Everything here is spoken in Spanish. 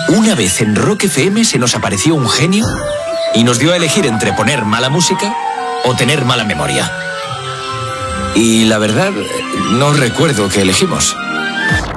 Una vez en Rock FM se nos apareció un genio y nos dio a elegir entre poner mala música o tener mala memoria. Y la verdad, no recuerdo qué elegimos.